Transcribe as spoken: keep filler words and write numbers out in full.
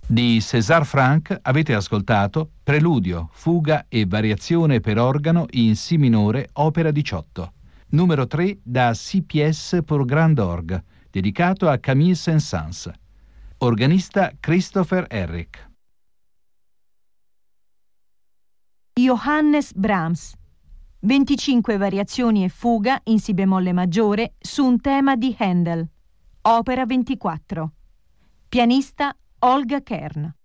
Di César Franck avete ascoltato Preludio, Fuga e Variazione per organo in Si minore, opera diciotto, numero tre da six pièces pour grand orgue, dedicato a Camille Saint-Saëns. Organista Christopher Herrick. Johannes Brahms. venticinque variazioni e fuga in Si bemolle maggiore su un tema di Handel. Opera ventiquattro. Pianista Olga Kern.